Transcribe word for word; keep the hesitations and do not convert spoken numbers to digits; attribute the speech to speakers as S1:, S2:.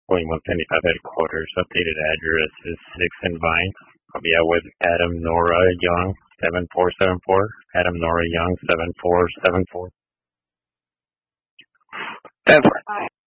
S1: William one seventy-five headquarters. Updated address is six in Vine. I'll be out with Adam Nora Young, seven four seven four. Adam Nora Young, seven four seven four.
S2: ten four.